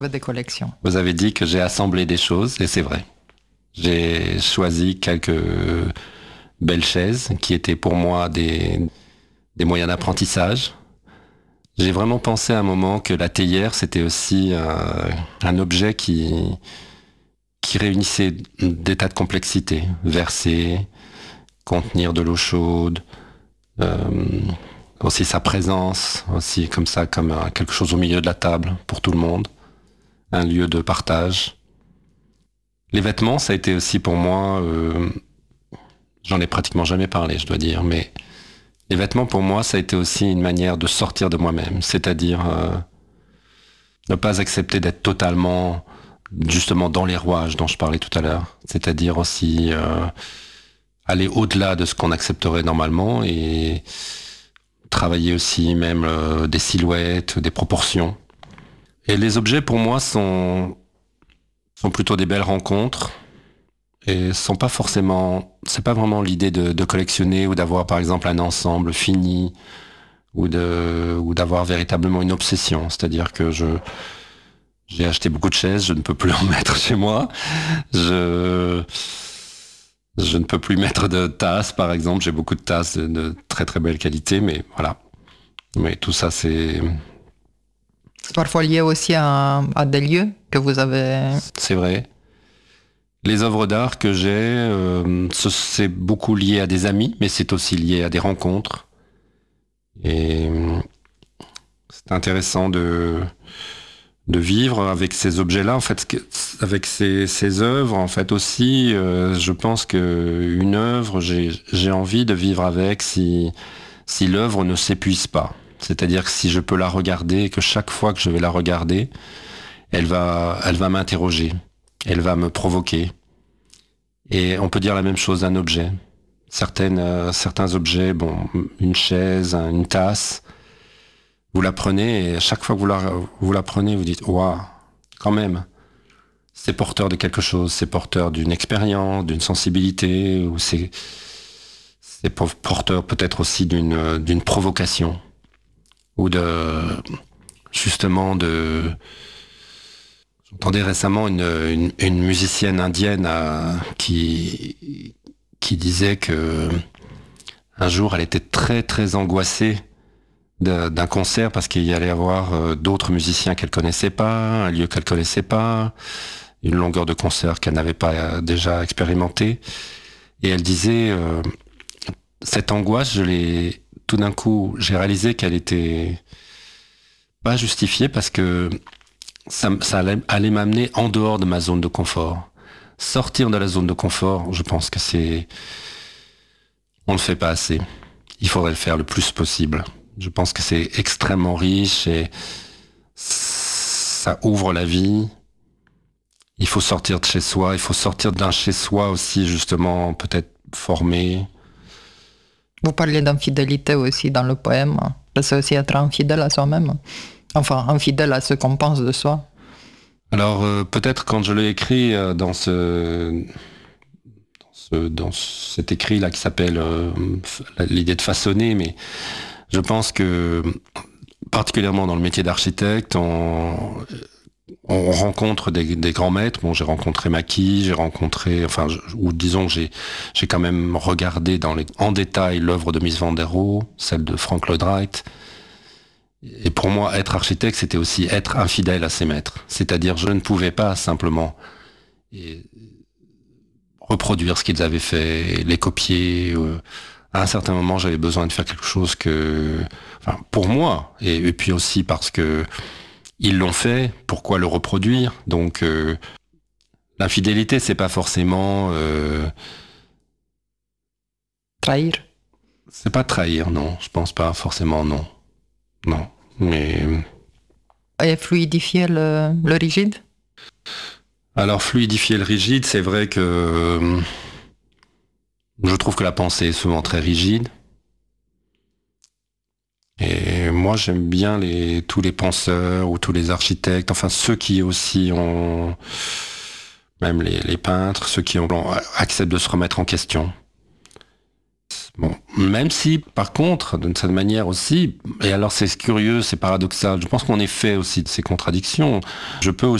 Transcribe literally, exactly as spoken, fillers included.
Des collections. Vous avez dit que j'ai assemblé des choses, et c'est vrai. J'ai choisi quelques belles chaises qui étaient pour moi des, des moyens d'apprentissage. J'ai vraiment pensé à un moment que la théière, c'était aussi un, un objet qui, qui réunissait des tas de complexités. Verser, contenir de l'eau chaude, euh, aussi sa présence, aussi comme ça, comme quelque chose au milieu de la table pour tout le monde. Un lieu de partage. Les vêtements, ça a été aussi pour moi, euh, j'en ai pratiquement jamais parlé, je dois dire, mais les vêtements pour moi, ça a été aussi une manière de sortir de moi-même, c'est-à-dire euh, ne pas accepter d'être totalement, justement, dans les rouages dont je parlais tout à l'heure, c'est-à-dire aussi euh, aller au-delà de ce qu'on accepterait normalement et travailler aussi même euh, des silhouettes, des proportions. Et les objets, pour moi, sont, sont plutôt des belles rencontres et sont pas forcément... C'est pas vraiment l'idée de, de collectionner ou d'avoir, par exemple, un ensemble fini ou, de, ou d'avoir véritablement une obsession. C'est-à-dire que je, j'ai acheté beaucoup de chaises, je ne peux plus en mettre chez moi. Je, je ne peux plus mettre de tasses, par exemple. J'ai beaucoup de tasses de, de très très belle qualité, mais voilà. Mais tout ça, c'est... C'est parfois lié aussi à, à des lieux que vous avez... C'est vrai. Les œuvres d'art que j'ai, euh, c'est beaucoup lié à des amis, mais c'est aussi lié à des rencontres. Et c'est intéressant de, de vivre avec ces objets-là, en fait, avec ces, ces œuvres, en fait aussi, euh, je pense qu'une œuvre, j'ai, j'ai envie de vivre avec si, si l'œuvre ne s'épuise pas. C'est-à-dire que si je peux la regarder, que chaque fois que je vais la regarder, elle va, elle va m'interroger, elle va me provoquer. Et on peut dire la même chose d'un objet. Certaines, euh, certains objets, bon, une chaise, une tasse, vous la prenez et à chaque fois que vous la, vous la prenez, vous dites « Waouh, quand même, c'est porteur de quelque chose, c'est porteur d'une expérience, d'une sensibilité, ou c'est, c'est porteur peut-être aussi d'une, d'une provocation. » Ou de, justement, de... J'entendais récemment une, une, une musicienne indienne à, qui, qui disait que un jour, elle était très, très angoissée de, d'un concert parce qu'il y allait y avoir d'autres musiciens qu'elle connaissait pas, un lieu qu'elle connaissait pas, une longueur de concert qu'elle n'avait pas déjà expérimenté. Et elle disait, euh, cette angoisse, je l'ai... Tout d'un coup, j'ai réalisé qu'elle était pas justifiée parce que ça, ça allait, allait m'amener en dehors de ma zone de confort. Sortir de la zone de confort, je pense que c'est... On ne le fait pas assez. Il faudrait le faire le plus possible. Je pense que c'est extrêmement riche et ça ouvre la vie. Il faut sortir de chez soi, il faut sortir d'un chez soi aussi, justement, peut-être formé. Vous parlez d'infidélité aussi dans le poème. C'est aussi être infidèle à soi-même. Enfin, infidèle à ce qu'on pense de soi. Alors, euh, peut-être quand je l'ai écrit euh, dans ce... Dans, ce, dans cet écrit-là qui s'appelle euh, l'idée de façonner, mais je pense que, particulièrement dans le métier d'architecte, on, on rencontre des, des grands maîtres. Bon, j'ai rencontré Maki, j'ai rencontré, enfin, je, ou disons que j'ai, j'ai quand même regardé dans les, en détail l'œuvre de Mies van der Rohe, celle de Frank Lloyd Wright. Et pour moi, être architecte, c'était aussi être infidèle à ses maîtres. C'est-à-dire, je ne pouvais pas simplement et, reproduire ce qu'ils avaient fait, les copier. Euh, à un certain moment, j'avais besoin de faire quelque chose que, enfin, pour moi, et, et puis aussi parce que ils l'ont fait, pourquoi le reproduire? Donc, euh, l'infidélité, c'est pas forcément... Euh, trahir. C'est pas trahir, non. Je pense pas forcément, non. Non, mais... Et fluidifier le, le rigide? Alors, fluidifier le rigide, c'est vrai que... Euh, je trouve que la pensée est souvent très rigide. Et moi, j'aime bien les, tous les penseurs ou tous les architectes, enfin ceux qui aussi ont, même les, les peintres, ceux qui ont, acceptent de se remettre en question. Bon, Même si, par contre, d'une certaine manière aussi, et alors c'est curieux, c'est paradoxal, je pense qu'on est fait aussi de ces contradictions. Je peux